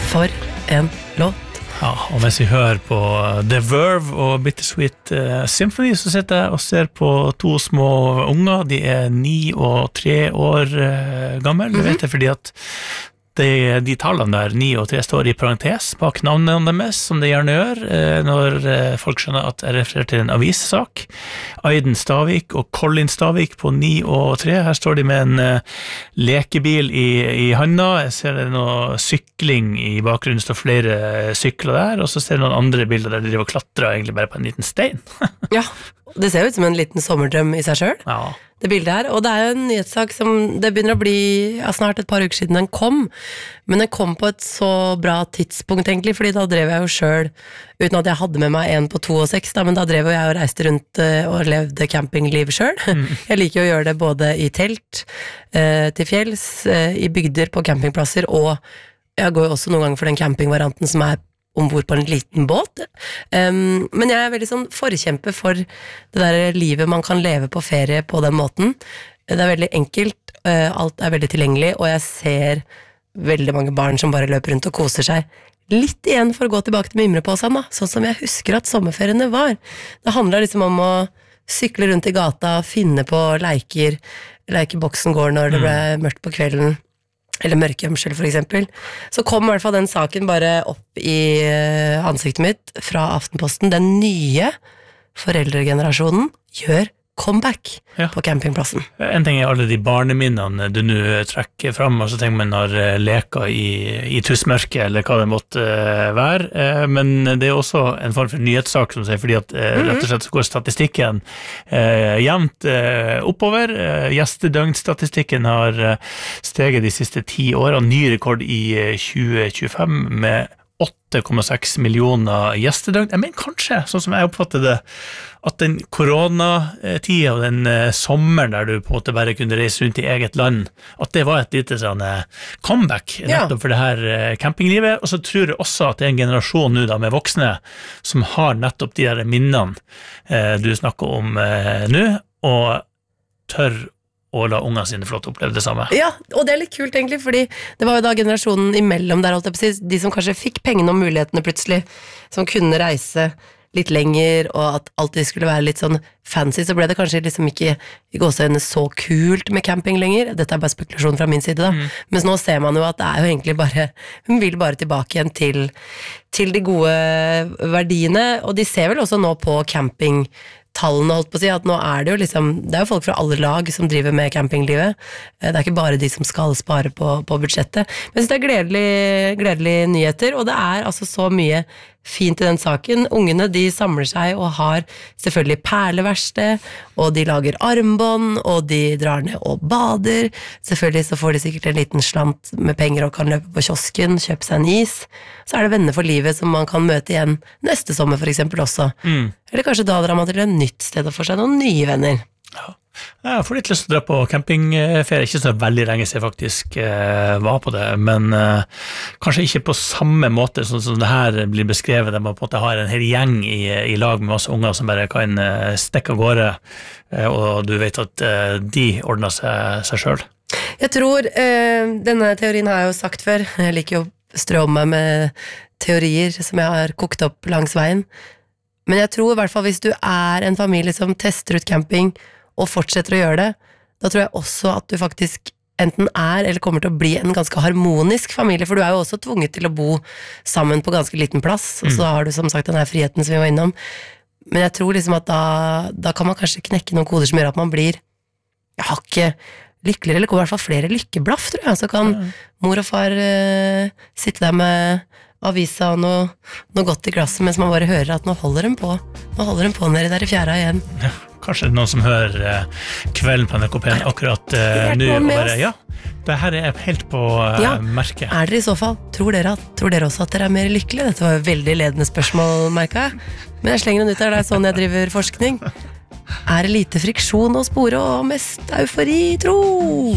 For en låt. Ja, og mens vi hører på The Verve og Bittersweet Symphony, så sitter jeg og ser på to små unger. De 9 og 3 år gammel. Det vet jeg fordi at de tallene der, 9 og 3, står i parentes bak navnene deres, som det gjerne gjør når folk skjønner at jeg refererer til en avissak. Aiden Stavik og Colin Stavik på 9 og 3. Her står de med en lekebil i handa. Jeg ser det noe sykling i bakgrunnen, det står flere sykler der, og så ser jeg noen andre bilder der de driver og klatrer egentlig bare på en liten stein. Ja, det ser ut som en liten sommerdrøm i seg selv. Ja. Det bildet her, og det jo en nyhetssak som det begynner å bli snart et par uker siden den kom, men den kom på et så bra tidspunkt egentlig, fordi da drev jeg jo selv, uten at jeg hadde med meg en på 2 og 6, men da drev jeg og reiste rundt og levde campingliv selv. Jeg liker å gjøre det både i telt, til fjells, i bygder på campingplasser, og jeg går jo også noen ganger for den campingvarianten som ombord på en liten båt, men jeg veldig sånn forkjemper for det der livet man kan leve på ferie på den måten. Det veldig enkelt, alt veldig tilgjengelig, og jeg ser veldig mange barn som bare løper rundt og koser seg. Litt igjen for å gå tilbake til mimreposen da, sånn som jeg husker at sommerferiene var. Det handler liksom om å sykle rundt i gata, finne på leker boksen går når det ble mørkt på kvelden, eller mørkgjemsel for eksempel, så kom i hvert fall den saken bare opp i ansiktet mitt fra Aftenposten. Den nye foreldregenerasjonen gjør comeback på campingplassen. En ting alle de barneminnene du nå trekker fram, og så tenker man når leker i tussmørket, eller hva det måtte være, men det også en form for nyhetssak, som sier, fordi at rett og slett så går statistikken jevnt oppover. Gjestedøgnstatistikken har steget de siste 10 årene, ny rekord i 2025 med 8,6 millioner gjestedøgn. Jeg mener kanskje, sånn som jeg oppfatter det, at den koronatiden og den sommeren der du på en måte bare kunne reise rundt i eget land, at det var et lite sånn comeback nettopp for det her campinglivet. Og så tror jeg også at det en generasjon nå da med voksne som har nettopp de der minnene du snakker om nå, og tør og la ungene sine få lov til å oppleve det samme. Ja, og det litt kult egentlig, fordi det var jo da generasjonen imellom der, de som kanskje fikk pengene og mulighetene plutselig, som kunne reise litt lenger, og at alltid skulle være litt sånn fancy, så ble det kanskje liksom ikke i gåseøynene så kult med camping lenger. Dette bare spekulasjon fra min side da. Mens nå ser man jo at det jo egentlig bare, hun vil bare tilbake igjen til de gode verdiene, og de ser vel også nå på campingtallene, holdt på å si, at nå det jo liksom, det jo folk fra alle lag som driver med campinglivet. Det ikke bare de som skal spare på budsjettet. Men jeg synes det gledelige nyheter, og det altså så mye fint i den saken. Ungene, de samler seg og har selvfølgelig perleverksted, og de lager armbånd, og de drar ned og bader. Selvfølgelig så får de sikkert en liten slant med penger og kan løpe på kiosken, kjøpe seg en is. Så det venner for livet som man kan møte igjen neste sommer for eksempel også. Eller kanskje da drar man til et nytt sted og får seg noen nye venner. Ja. Jeg får litt lyst til å dra på campingferie, ikke så veldig lenge siden jeg faktisk var på det, men kanskje ikke på samme måte sånn som det her blir beskrevet, der man på en måte har en hel gjeng i lag med masse unger som bare kan stikke av gårde, og du vet at de ordner seg selv. Jeg tror, denne teorien har jeg jo sagt før, jeg liker jo å strø om meg med teorier som jeg har kokt opp langs veien, men jeg tror i hvert fall hvis du en familie som tester ut camping, og fortsetter å gjøre det, da tror jeg også at du faktisk enten eller kommer til å bli en ganske harmonisk familie, for du jo også tvunget til å bo sammen på ganske liten plass, og så har du som sagt den her friheten som vi var innom. Men jeg tror liksom at da kan man kanskje knekke noen koder som gjør at man blir hakket lykkeligere, eller kommer i hvert fall flere lykkeblaff, tror jeg. Så kan mor og far sitte der med avisa og noe godt i glasset, mens man bare hører at nå holder de på nede der i fjæra igjen. Ja. Kanskje noen som hører kvelden på NRK1 akkurat nå, og bare, ja, det her helt på merket. Dere i så fall, tror dere også at dere mer lykkelige? Dette var jo veldig ledende spørsmål, merket jeg. Men jeg slenger den ut der, det sånn jeg driver forskning. Det lite friksjon å spore og mest eufori, tro?